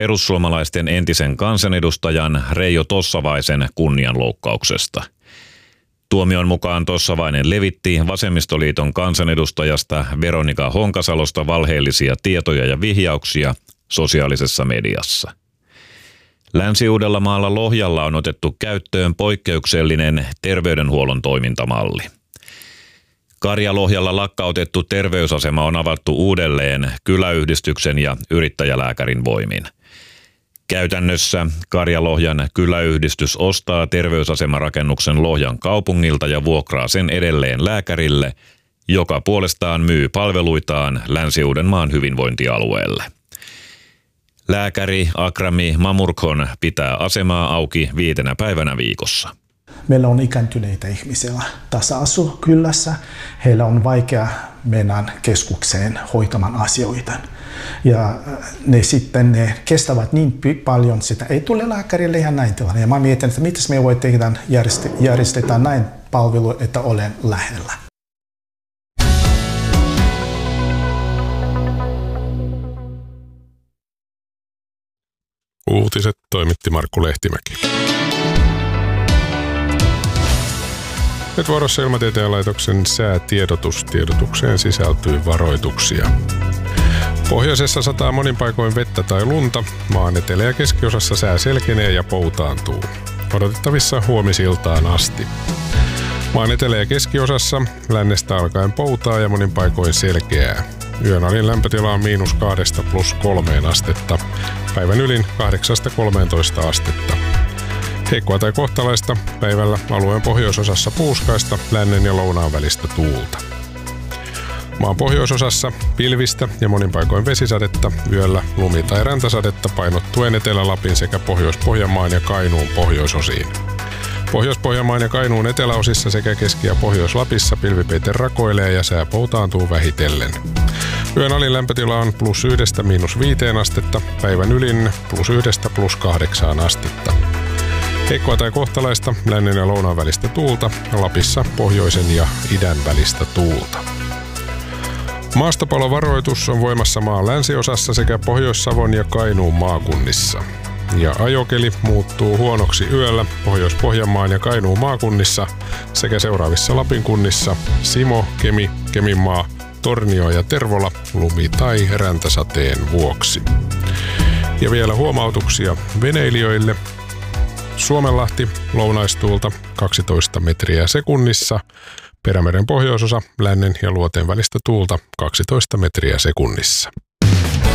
perussuomalaisten entisen kansanedustajan Reijo Tossavaisen kunnianloukkauksesta. Tuomion mukaan Tossavainen levitti vasemmistoliiton kansanedustajasta Veronika Honkasalosta valheellisia tietoja ja vihjauksia sosiaalisessa mediassa. Länsi-Uudellamaalla Lohjalla on otettu käyttöön poikkeuksellinen terveydenhuollon toimintamalli. Karjalohjalla lakkautettu terveysasema on avattu uudelleen kyläyhdistyksen ja yrittäjälääkärin voimin. Käytännössä Karjalohjan kyläyhdistys ostaa terveysasemarakennuksen Lohjan kaupungilta ja vuokraa sen edelleen lääkärille, joka puolestaan myy palveluitaan Länsi-Uudenmaan hyvinvointialueelle. Lääkäri Akrami Mamurkhon pitää asemaa auki 5 päivänä viikossa. Meillä on ikääntyneitä ihmisiä tässä kylässä. Heillä on vaikea mennä keskukseen hoitamaan asioita. Ja ne kestävät niin paljon, että ei tule lääkärille ja näin tilanne. Ja mä mietin, että miten me voi tehdä järjestetään näin palvelu, että olen lähellä. Uutiset toimitti Markku Lehtimäki. Nyt vuorossa Ilmatieteen laitoksen säätiedotus. Tiedotukseen sisältyy varoituksia. Pohjoisessa sataa monin paikoin vettä tai lunta. Maan etelä- ja keskiosassa sää selkenee ja poutaantuu. Odotettavissa huomisiltaan asti. Maan etelä- ja keskiosassa lännestä alkaen poutaa ja monin paikoin selkeää. Yön alin lämpötila on -2 +3 astetta. Päivän ylin 8-13 astetta. Heikkoa tai kohtalaista, päivällä alueen pohjoisosassa puuskaista, lännen ja lounaan välistä tuulta. Maan pohjoisosassa pilvistä ja monin paikoin vesisadetta, yöllä lumi- tai räntäsadetta painottuen Etelä-Lapin sekä Pohjois-Pohjanmaan ja Kainuun pohjoisosiin. Pohjois-Pohjanmaan ja Kainuun eteläosissa sekä Keski- ja Pohjois-Lapissa pilvipeite rakoilee ja sää poutaantuu vähitellen. Yön alin lämpötila on +1 -5 astetta, päivän ylin +1 +8 astetta. Heikkoa tai kohtalaista, lännen ja lounaan välistä tuulta, Lapissa pohjoisen ja idän välistä tuulta. Maastopalovaroitus on voimassa maan länsiosassa sekä Pohjois-Savon ja Kainuun maakunnissa. Ja ajokeli muuttuu huonoksi yöllä Pohjois-Pohjanmaan ja Kainuun maakunnissa sekä seuraavissa Lapin kunnissa Simo, Kemi, Keminmaa, Tornio ja Tervola lumi- tai räntäsateen vuoksi. Ja vielä huomautuksia veneilijöille. Suomenlahti lounaistuulta 12 metriä sekunnissa. Perämeren pohjoisosa lännen ja luoteen välistä tuulta 12 metriä sekunnissa.